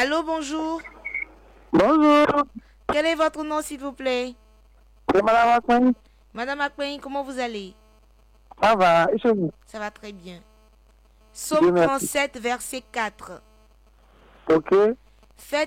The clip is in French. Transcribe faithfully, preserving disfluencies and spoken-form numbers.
Allô, bonjour. Bonjour. Quel est votre nom, s'il vous plaît? C'est Madame Akwen. Madame Akwen, comment vous allez? Ça va, et chez vous? Ça va très bien. Psaume trente-sept, verset quatre. Ok. Faites